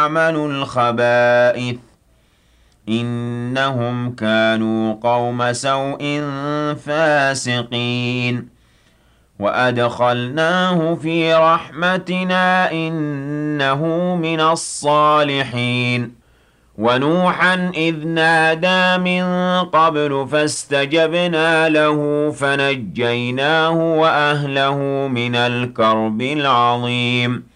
يعملوا الخبائث إنهم كانوا قوم سوء فاسقين وأدخلناه في رحمتنا إنه من الصالحين ونوحا إذ نادى من قبل فاستجبنا له فنجيناه وأهله من الكرب العظيم